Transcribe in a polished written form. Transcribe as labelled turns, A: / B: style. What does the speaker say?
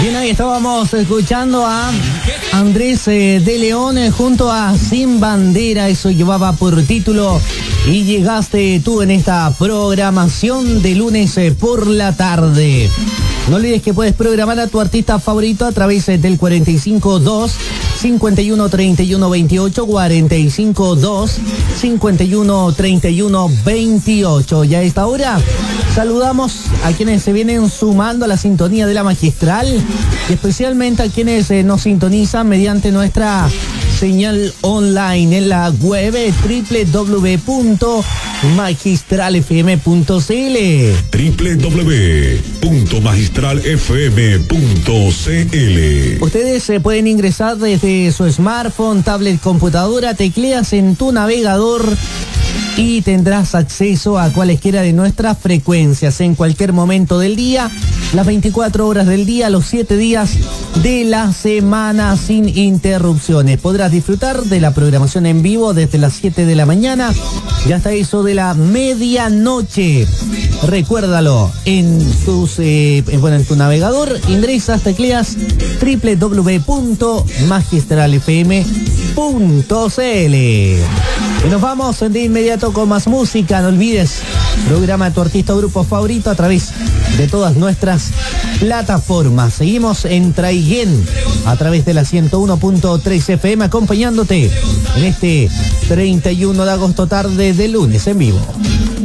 A: Bien, ahí estábamos escuchando a Andrés de León junto a Sin Bandera. Eso llevaba por título Y llegaste tú en esta programación de lunes por la tarde. No olvides que puedes programar a tu artista favorito a través del 452 51 31 28, 452 51 31 28. Y a esta hora saludamos a quienes se vienen sumando a la sintonía de la Magistral y especialmente a quienes nos sintonizan mediante nuestra señal online en la web
B: www.magistralfm.cl.
A: Ustedes pueden ingresar desde su smartphone, tablet, computadora, tecleas en tu navegador y tendrás acceso a cualesquiera de nuestras frecuencias en cualquier momento del día, las 24 horas del día, los 7 días de la semana sin interrupciones. Podrás disfrutar de la programación en vivo desde las 7 de la mañana y hasta eso de la medianoche. Recuérdalo, en tu navegador ingresas, tecleas www.magistralfm.cl. Y nos vamos de inmediato con más música. No olvides, programa tu artista o grupo favorito a través de todas nuestras plataformas. Seguimos en Traiguén a través de la 101.3 FM acompañándote en este 31 de agosto tarde de lunes en vivo.